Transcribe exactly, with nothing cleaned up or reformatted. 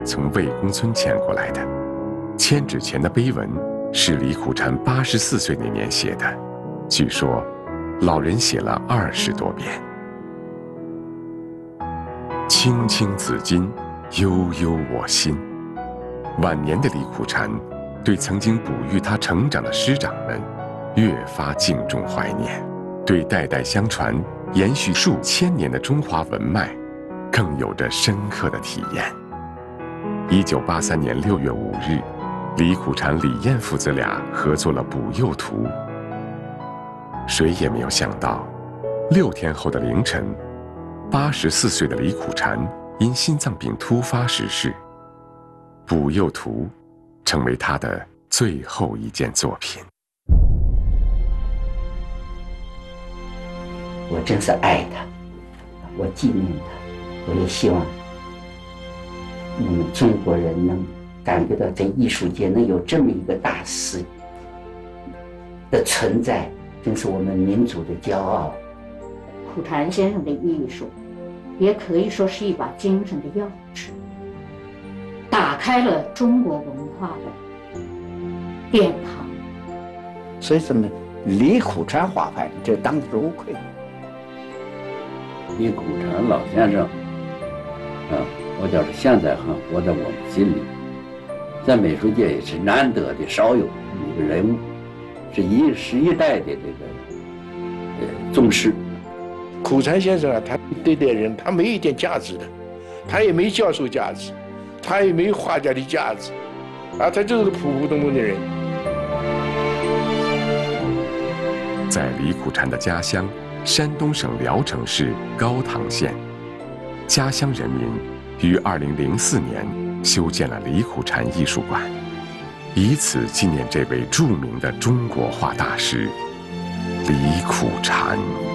从魏公村迁过来的。迁址前的碑文是李苦禅八十四岁那年写的，据说老人写了二十多遍。青青子衿，悠悠我心。晚年的李苦禅对曾经哺育他成长的师长们越发敬重怀念，对代代相传、延续数千年的中华文脉更有着深刻的体验。一九八三年六月五日，李苦禅、李燕父子俩合作了《补幼图》。谁也没有想到，六天后的凌晨，八十四岁的李苦禅因心脏病突发逝世，《补幼图》成为他的最后一件作品。 我真是爱他，我纪念他，我也希望我们中国人能感觉到在艺术界能有这么一个大师的存在，真是我们民族的骄傲。 苦禅先生的艺术也可以说是一把精神的钥匙，打开了中国文化的殿堂。 所以说呢，李苦禅画派这当之无愧。 李苦禅老先生，啊，我觉着现在还活在我们心里，在美术界也是难得的少有一个人物，是一时一代的这个呃宗师。 苦禅先生啊，他对待人，他没一点价值的，他也没教授价值，他也没有画家的价值，啊，他就是个普普通通的人。 在李苦禅的家乡山东省聊城市高唐县，家乡人民于二零零四年修建了李苦禅艺术馆，以此纪念这位著名的中国画大师李苦禅。